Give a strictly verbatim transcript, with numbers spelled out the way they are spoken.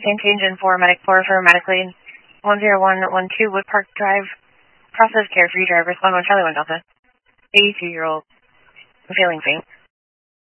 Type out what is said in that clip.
Same change in four, medic four for medic lead. one zero one one two Wood Park Drive. Process care for you drivers. one one Charlie one Delta. eighty-two-year-old. Feeling faint.